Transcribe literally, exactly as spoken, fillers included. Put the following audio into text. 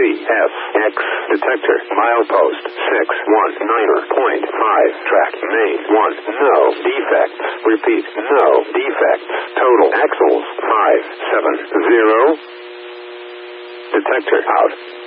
F X. Detector. Milepost six one niner point five. Track main one. No defects. Repeat. No defects. Total axles five seven zero. Detector out.